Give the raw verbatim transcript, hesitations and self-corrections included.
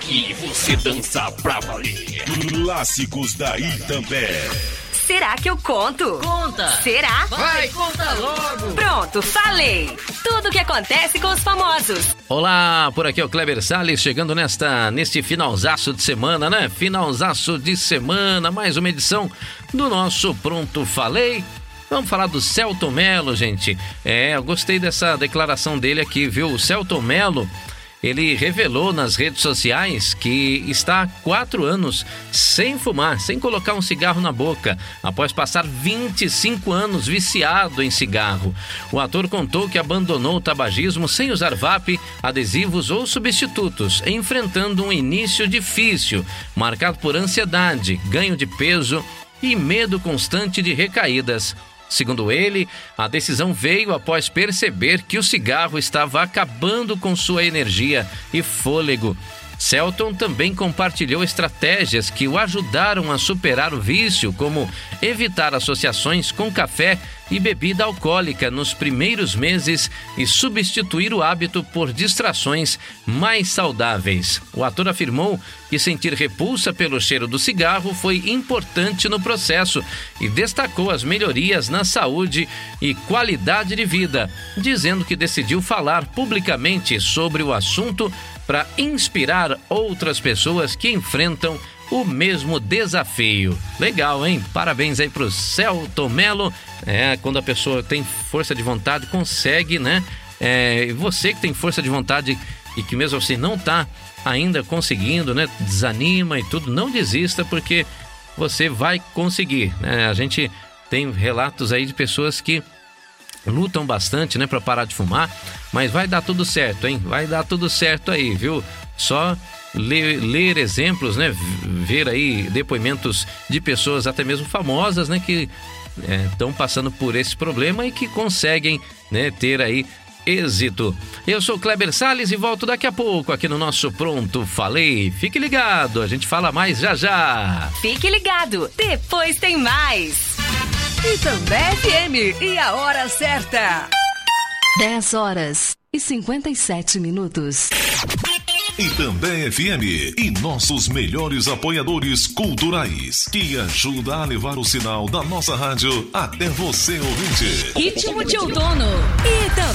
aqui você dança pra valer. Clássicos da Itambé. Será que eu conto? Conta! Será? Vai, conta logo! Pronto, falei! Tudo o que acontece com os famosos. Olá, por aqui é o Kleber Salles, chegando nesta, neste finalzaço de semana, né? Finalzaço de semana, mais uma edição do nosso Pronto Falei. Vamos falar do Selton Mello, gente. É, eu gostei dessa declaração dele aqui, viu? O Selton Mello, ele revelou nas redes sociais que está há quatro anos sem fumar, sem colocar um cigarro na boca, após passar vinte e cinco anos viciado em cigarro. O ator contou que abandonou o tabagismo sem usar vape, adesivos ou substitutos, enfrentando um início difícil, marcado por ansiedade, ganho de peso e medo constante de recaídas. Segundo ele, a decisão veio após perceber que o cigarro estava acabando com sua energia e fôlego. Selton também compartilhou estratégias que o ajudaram a superar o vício, como evitar associações com café e bebida alcoólica nos primeiros meses e substituir o hábito por distrações mais saudáveis. O ator afirmou que sentir repulsa pelo cheiro do cigarro foi importante no processo e destacou as melhorias na saúde e qualidade de vida, dizendo que decidiu falar publicamente sobre o assunto para inspirar outras pessoas que enfrentam o mesmo desafio. Legal, hein? Parabéns aí pro Selton Mello. É, quando a pessoa tem força de vontade, consegue, né? É, você que tem força de vontade e que mesmo assim não tá ainda conseguindo, né? Desanima e tudo, não desista, porque você vai conseguir, né? A gente tem relatos aí de pessoas que lutam bastante, né, para parar de fumar, mas vai dar tudo certo, hein? Vai dar tudo certo aí, viu? Só ler, ler exemplos, né? Ver aí depoimentos de pessoas até mesmo famosas, né, que estão é, passando por esse problema e que conseguem, né, ter aí êxito. Eu sou o Kleber Salles e volto daqui a pouco aqui no nosso Pronto Falei. Fique ligado, a gente fala mais já já. Fique ligado, depois tem mais. Itambé F M e a hora certa. dez horas e cinquenta e sete minutos. Itambé F M e nossos melhores apoiadores culturais, que ajuda a levar o sinal da nossa rádio até você, ouvinte. Ritmo de outono. Itambé.